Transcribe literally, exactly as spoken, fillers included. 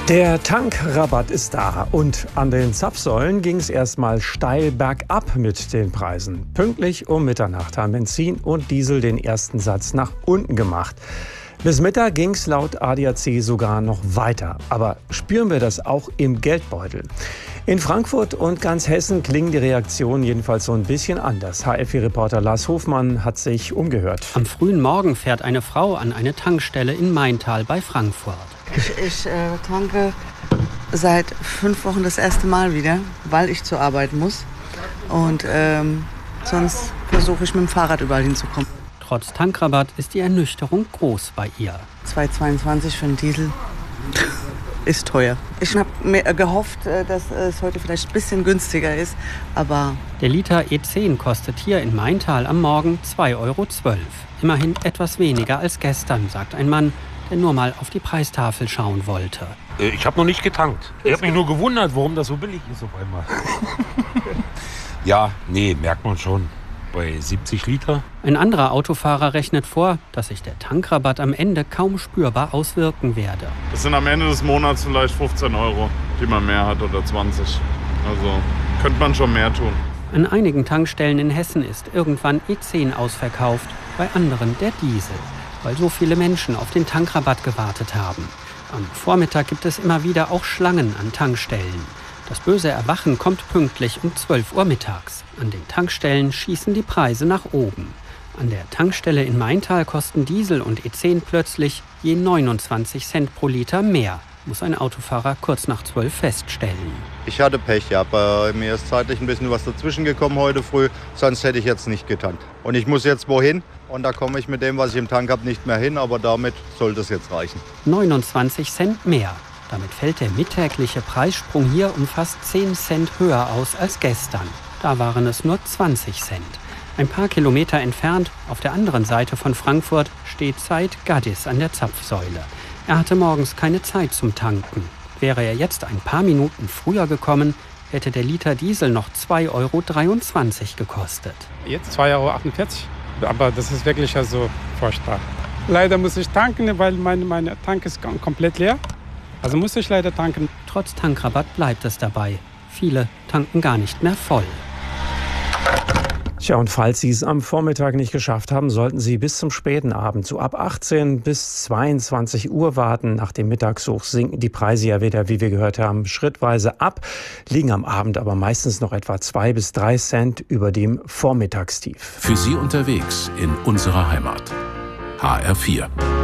Der Tankrabatt ist da und an den Zapfsäulen ging es erstmal steil bergab mit den Preisen. Pünktlich um Mitternacht haben Benzin und Diesel den ersten Satz nach unten gemacht. Bis Mittag ging es laut A D A C sogar noch weiter. Aber spüren wir das auch im Geldbeutel? In Frankfurt und ganz Hessen klingen die Reaktionen jedenfalls so ein bisschen anders. H F I-Reporter Lars Hofmann hat sich umgehört. Am frühen Morgen fährt eine Frau an eine Tankstelle in Maintal bei Frankfurt. Ich, ich äh, tanke seit fünf Wochen das erste Mal wieder, weil ich zur Arbeit muss. Und ähm, sonst versuche ich mit dem Fahrrad überall hinzukommen. Trotz Tankrabatt ist die Ernüchterung groß bei ihr. zwei Euro zweiundzwanzig für einen Diesel ist teuer. Ich habe mir gehofft, dass es heute vielleicht ein bisschen günstiger ist, aber... Der Liter E zehn kostet hier in Maintal am Morgen zwei Euro zwölf. Immerhin etwas weniger als gestern, sagt ein Mann, der nur mal auf die Preistafel schauen wollte. Ich habe noch nicht getankt. Ich habe mich nur gewundert, warum das so billig ist auf einmal. Ja, nee, merkt man schon. Bei siebzig Liter. Ein anderer Autofahrer rechnet vor, dass sich der Tankrabatt am Ende kaum spürbar auswirken werde. Das sind am Ende des Monats vielleicht fünfzehn Euro, die man mehr hat, oder zwanzig. Also könnte man schon mehr tun. An einigen Tankstellen in Hessen ist irgendwann E zehn ausverkauft, bei anderen der Diesel, weil so viele Menschen auf den Tankrabatt gewartet haben. Am Vormittag gibt es immer wieder auch Schlangen an Tankstellen. Das böse Erwachen kommt pünktlich um zwölf Uhr mittags. An den Tankstellen schießen die Preise nach oben. An der Tankstelle in Maintal kosten Diesel und E zehn plötzlich je neunundzwanzig Cent pro Liter mehr, muss ein Autofahrer kurz nach zwölf feststellen. Ich hatte Pech, ja. Bei mir ist zeitlich ein bisschen was dazwischen gekommen heute früh, sonst hätte ich jetzt nicht getankt. Und ich muss jetzt wohin und da komme ich mit dem, was ich im Tank habe, nicht mehr hin, aber damit sollte es jetzt reichen. neunundzwanzig Cent mehr. Damit fällt der mittägliche Preissprung hier um fast zehn Cent höher aus als gestern. Da waren es nur zwanzig Cent. Ein paar Kilometer entfernt, auf der anderen Seite von Frankfurt, steht Said Gaddis an der Zapfsäule. Er hatte morgens keine Zeit zum Tanken. Wäre er jetzt ein paar Minuten früher gekommen, hätte der Liter Diesel noch zwei Euro dreiundzwanzig gekostet. Jetzt zwei Euro achtundvierzig. Aber das ist wirklich also furchtbar. Leider muss ich tanken, weil mein, mein Tank ist komplett leer. Also muss ich leider tanken. Trotz Tankrabatt bleibt es dabei. Viele tanken gar nicht mehr voll. Tja, und falls Sie es am Vormittag nicht geschafft haben, sollten Sie bis zum späten Abend, so ab achtzehn bis zweiundzwanzig Uhr warten. Nach dem Mittagshoch sinken die Preise ja wieder, wie wir gehört haben, schrittweise ab, liegen am Abend aber meistens noch etwa zwei bis drei Cent über dem Vormittagstief. Für Sie unterwegs in unserer Heimat. H R vier.